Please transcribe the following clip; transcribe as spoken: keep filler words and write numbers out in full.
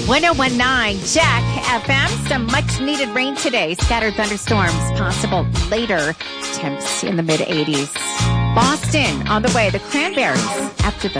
ten nineteen Jack F M. Some much needed rain today. Scattered thunderstorms possible later. Temps in the mid eighties. Boston on the way. The Cranberries after the